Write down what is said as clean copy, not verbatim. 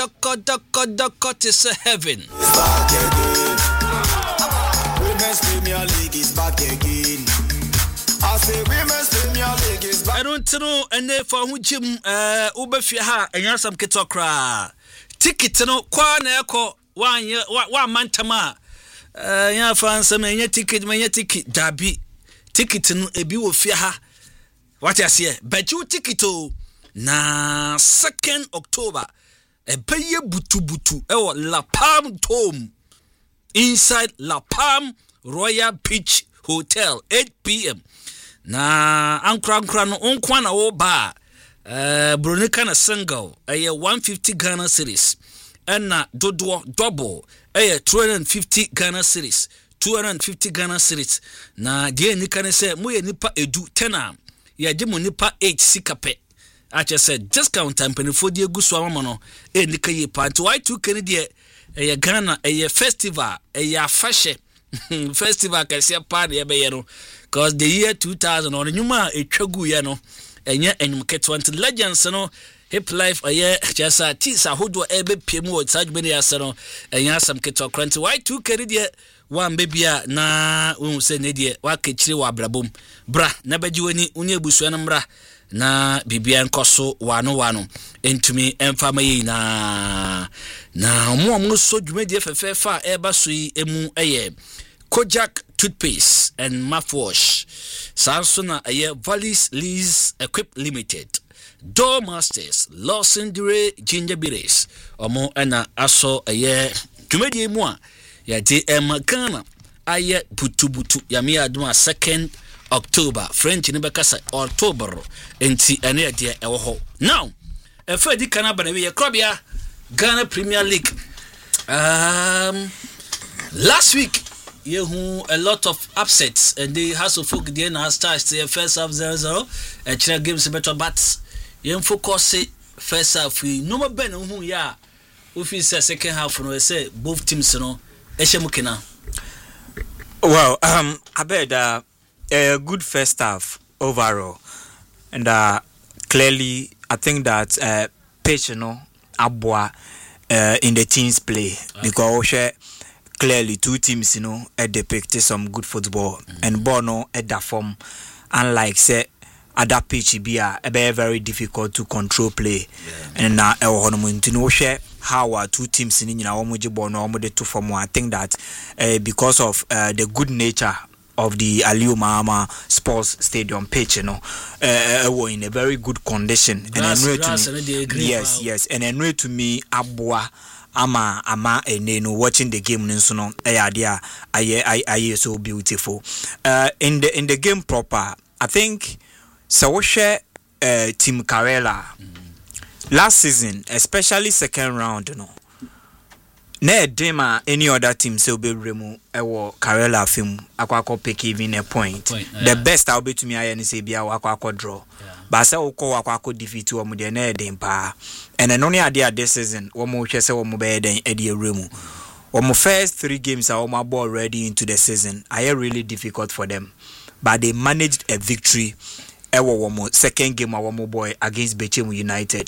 Doko is heaven. Back again. Women's Premier League is back again. I say Women's Premier League is back. I don't know, and therefore who Jim Ubefia ha and yasam kitokra. Ticket no kwa na eko one mantama. Ya fans me ticket dabi. Ticket no ebi wo fia ha. What you say? But you ticket na 2nd October. Ebeye butu ewo La Palm Dome inside La Palm Royal Beach Hotel 8 p.m. Na ankra no onkwa na wo ba Bronica na single 150 Ghana cedis and dodo double 250 Ghana cedis 250 Ghana cedis na die nika ne se mo ye nipa edu 10 ya je mo nipa 8 sikape. I just said discount time penifo die gu so amamo nika ye panti y2 kene die Ghana festival fashe festival kase pa de be ye no cause the year 2000 on nyuma etwagu ye no enye enyum ketwanti legends no hip life just tisa hodo ebe piemu o sajbeni asero enye asam ketokranti y2 kene die wan bebia na unse ne die wakechire wa brabom bra na baji wani unye busu na mra na bibia nkoso wano entumi emfama yi na mo so dwumedie fefefa eba so yi emu Kojak toothpaste and mouthwash Samsung Valleys Lease Equip Limited Door Masters Lawson Dure Ginger Beers omo ana aso dwumedie mu a ya de Ghana butu ya mi aduma 2nd October French ni bekasa October enti ene de ewo ho now efadi kana bana we krobia Ghana Premier League last week you a lot of upsets and the House of Folk the na start the first half 0-0 chere games better but you focus first half no more ben hu ya ofi second half no say both teams no ehemukena. Well, I bet a good first half overall, and clearly I think that pitch abwa in the teams play because clearly two teams depicted some good football and Bono at that form, unlike say other pitch be very difficult to control play and how our two teams in to form. I think that because of the good nature of the Aliu Mahama Sports Stadium pitch, were in a very good condition. And yes, and anyway to me, Abua ama watching the game nso I so beautiful. In the game proper, I think so share Team Karela last season, especially second round, na dema any other team so be remu ewo Karela film akwako pick even a point. The best I'll be to me I say bia akwako draw. But say uko akwako defeat wo mu de na edem pa. And only idea this season wo mo hwe say wo mo be den edi remu. Wo mo first 3 games are wo ball ready into the season. I really difficult for them. But they managed a victory. Ewo wo mo second game wo mo boy against Bechem United.